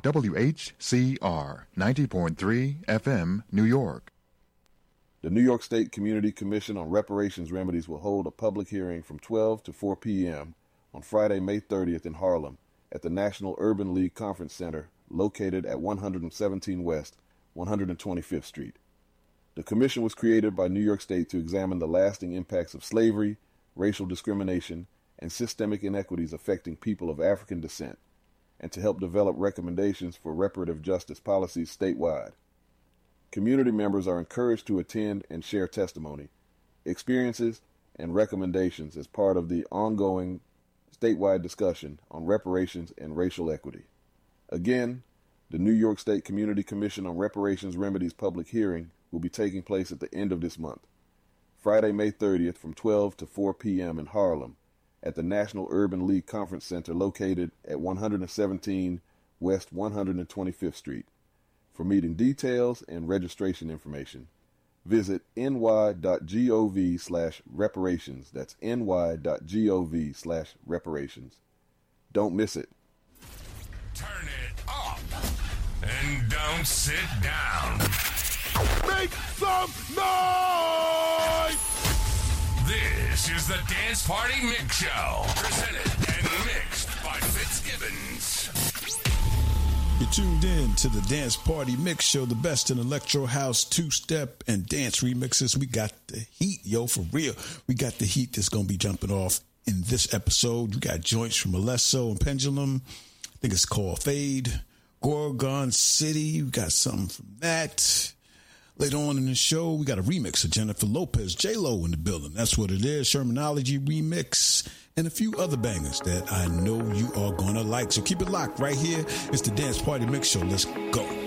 WHCR 90.3 FM, New York. The New York State Community Commission on Reparations Remedies will hold a public hearing from 12 to 4 p.m. on Friday, May 30th in Harlem at the National Urban League Conference Center located at 117 West, 125th Street. The commission was created by New York State to examine the lasting impacts of slavery, racial discrimination, and systemic inequities affecting people of African descent, and to help develop recommendations for reparative justice policies statewide. Community members are encouraged to attend and share testimony, experiences, and recommendations as part of the ongoing statewide discussion on reparations and racial equity. Again, the New York State Community Commission on Reparations Remedies public hearing will be taking place at the end of this month, Friday, May 30th from 12 to 4 p.m. in Harlem at the National Urban League Conference Center located at 117 West 125th Street. For meeting details and registration information, visit ny.gov/reparations. That's ny.gov/reparations. Don't miss it. Turn it up and don't sit down. Make some noise! This is the Dance Party Mix Show, presented and mixed by Fitzgibbons. You're tuned in to the Dance Party Mix Show, the best in electro house, two-step, and dance remixes. We got the heat, yo, for real. We got the heat that's going to be jumping off in this episode. We got joints from Alesso and Pendulum. I think it's called Fade. Gorgon City. We got something from that. Later on in the show, we got a remix of Jennifer Lopez, J-Lo in the building. That's what it is. Shermanology remix and a few other bangers that I know you are going to like. So keep it locked right here. It's the Dance Party Mix Show. Let's go.